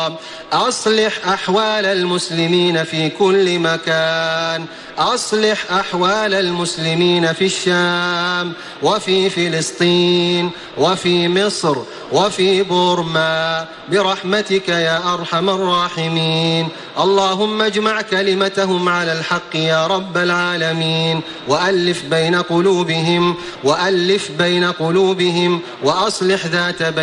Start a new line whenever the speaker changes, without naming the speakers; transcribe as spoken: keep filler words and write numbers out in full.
رب. أصلح أحوال المسلمين في كل مكان، أصلح أحوال المسلمين في الشام وفي فلسطين وفي مصر وفي بورما برحمتك يا أرحم الراحمين. اللهم اجمع كلمتهم على الحق يا رب العالمين، وألف بين قلوبهم وألف بين قلوبهم وأصلح ذات بينهم